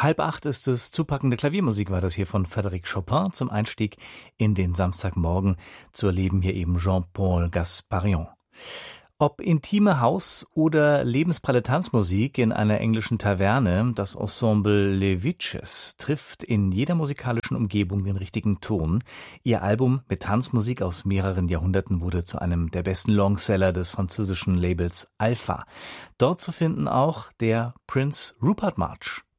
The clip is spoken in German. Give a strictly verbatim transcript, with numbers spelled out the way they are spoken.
Halb acht ist es. Zupackende Klaviermusik war das hier von Frédéric Chopin zum Einstieg in den Samstagmorgen. Zu erleben hier eben Jean-Paul Gasparian. Ob intime Haus- oder lebenspralle Tanzmusik in einer englischen Taverne, das Ensemble Les Witches trifft in jeder musikalischen Umgebung den richtigen Ton. Ihr Album mit Tanzmusik aus mehreren Jahrhunderten wurde zu einem der besten Longseller des französischen Labels Alpha. Dort zu finden auch der Prince Rupert March.